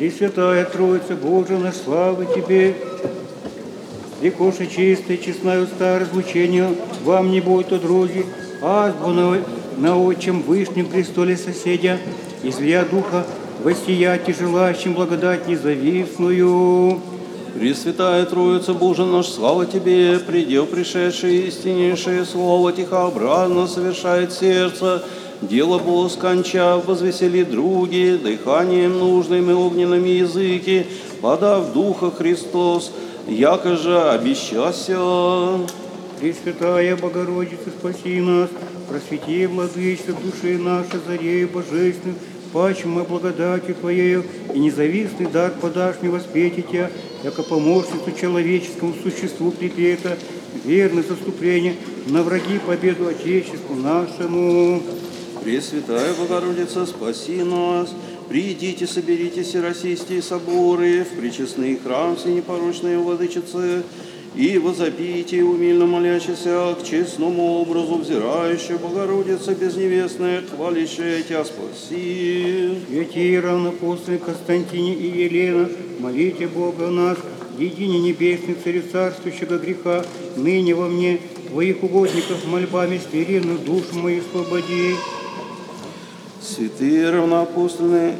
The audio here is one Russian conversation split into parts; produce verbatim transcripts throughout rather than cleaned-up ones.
Пресвятая Троица, Боже наш, слава Тебе! Векоша чистая, честная уста разлучения, вам не будет от друзей, азбу на, на отчем вышнем престоле соседя, излия духа воссияти желающим благодать независную. Пресвятая Троица, Боже наш, слава Тебе, предел пришедшее истиннейшее слово тихообразно совершает сердце, дело Бога скончав, возвесели други, дыханием нужным и огненными языки, подав Духа Христос, яко же обещася. Пресвятая Богородица, спаси нас, просвети, владычица души нашей, зарею божественную, паче мы благодатью Твоею и независный дар подашь мне воспеть Тебя, яко помощницу человеческому существу припета, верное заступление на враги победу Отечеству нашему. Пресвятая Богородица, спаси нас. Придите, соберитесь, всероссийские соборы, в пречестный храм всенепорочной Владычицы, и возопите, умильно молящийся к честному образу взирающей Богородицы безневестная, хвалящая Тебя спаси. Святые равноапостольные Константине и Елена, молите Бога нас, едине небесный Царю царствующего греха, ныне во мне, Твоих угодников мольбами смиренную душу мою освободи. Святые равноапостольные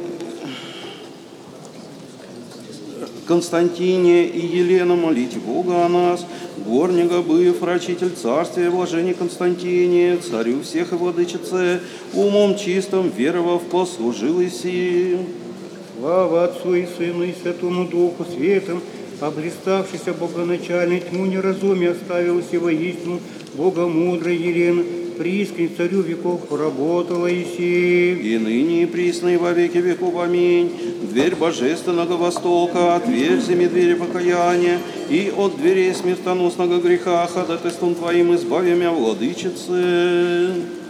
Константине и Елена, молите Бога о нас, горнего быв, врачитель царствия, блажение Константине, царю всех и владычице, умом чистым, веровав, послужил и си. Слава Отцу и Сыну и Святому Духу, светом, облиставшийся богоначальной тьму неразумия оставил сего истину, богомудрой Елена, приискренне царю веков поработала Иси. И ныне и присно и во веки веков. Аминь. Дверь божественного востока, отверзи мне двери покаяния, и от дверей смертоносного греха ходатайством Твоим избави меня, владычицы.